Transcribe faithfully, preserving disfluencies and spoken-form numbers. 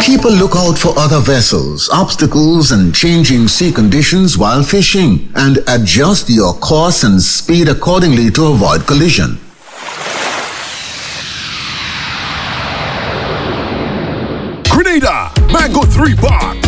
Keep a lookout for other vessels, obstacles, and changing sea conditions while fishing, and adjust your course and speed accordingly to avoid collision. Grenada Mango three Bar